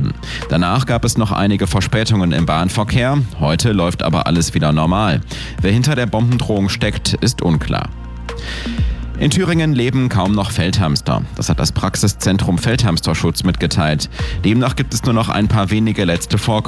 treffen. Danach gab es noch einige Verspätungen im Bahnverkehr. Heute läuft aber alles wieder normal. Wer hinter der Bombendrohung steckt, ist unklar. In Thüringen leben kaum noch Feldhamster. Das hat das Praxiszentrum Feldhamsterschutz mitgeteilt. Demnach gibt es nur noch ein paar wenige letzte Vorkommnisse.